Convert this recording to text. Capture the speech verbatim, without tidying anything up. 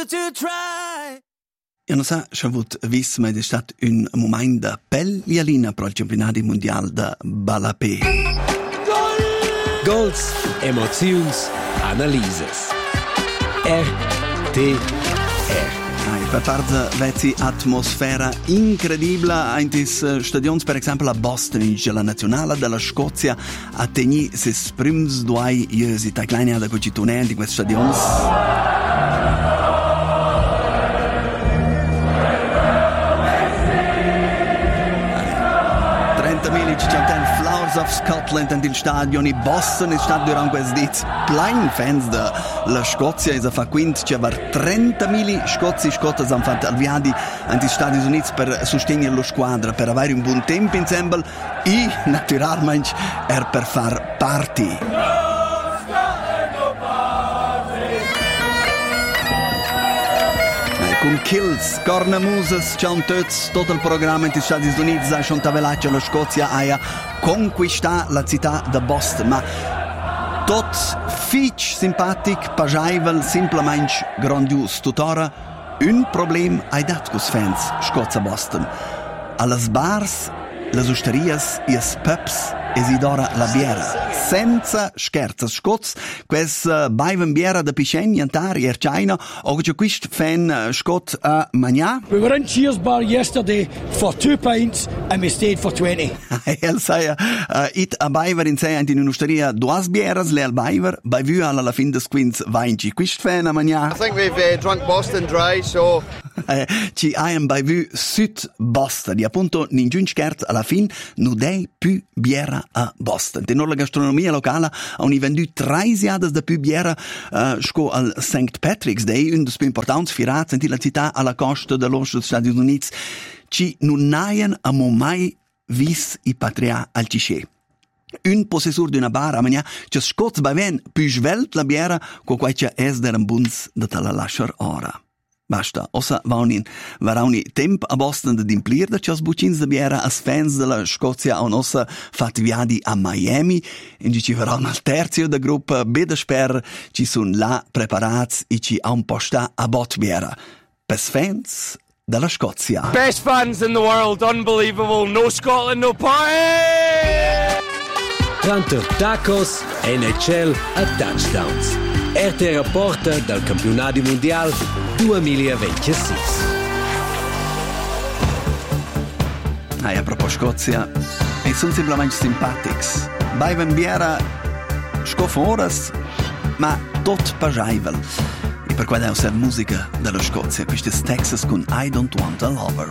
you to try. Io non so se avut visto, ma è stato un momento de pellialina per il campionato mondiale de Balapé. Goals, emozions, analyses. R T R. Ai, per parte vezzi atmosfera incredibile in tis stadions, per esempio a Boston, in la nazionale della Scozia, a tegni se sprims duai iesi, tai kleine da cogitone di questi stadions. trentamila Flowers of Scotland in il stadion in Boston è stato durante questi dits plain fans della Scozia e si fa quindi c'è var trentamila scozi e scotte hanno fatto alviadi negli Stati Uniti per sostenere la squadra, per avere un buon tempo insieme e naturalmente er per far party. Con kills, cornamuses, chantöts, tutto il programma negli Stati Uniti ha sciantavelato la Scozia a conquistare la città di Boston, ma tot fitch simpatic, pagaivel, simplemente grandios. Tuttora un problem ai dat cos fans Scozia Boston. Alles bars, las osterias e as pubs esidora la biera. Senza scherzo, scots, quest uh, baiven biera da piscen, jantari, erchaina, o che quist fan uh, scot a uh, magna? We were in Cheers Bar yesterday for two pints and we stayed for twenty. El saia, uh, it a baiver in sei in un'osteria duas bieras, le al baiver, bei vu alla fin des quins vainci. Quist fan a magna? I think we've uh, drunk Boston dry, so... Ci aiam bei vu Süd Boston, di appunto ningiun scherz alla fin, nu dei più biera a Boston. Tenor la gastronomia locale ha un vendu treisiades de più biera uh, sco al Saint Patrick's Day, un des più importants firats in la città alla costa dell'Oceano degli Stati Uniti. Ci non naien a mo mai vis i patria al Cisce. Un possessor d'una bar a mania che scots baven più svelt la biera co quai che es der buns de tala lascher ora. Basta, ossa vaunin varauni temp a Boston de dimplir da cios bucins de biera as fans della Scozia on ossa fat viadi a Miami in ci varan al terzio da gruppa beda sper ci sun là preparats e ci a un posta a bot biera. Pes fans della Scozia. Best fans in the world, unbelievable. No Scotland, no party! Tranter tacos, N H L a touchdowns. R T R porta dal campionato mondiale duemilaventisei. Ah, a proposito Scozia, e sono semplicemente simpatics. Baiven biera scoffo horas, ma tot pagaivel. E per quello è la musica della Scozia. Questo è Texas con I Don't Want a Lover.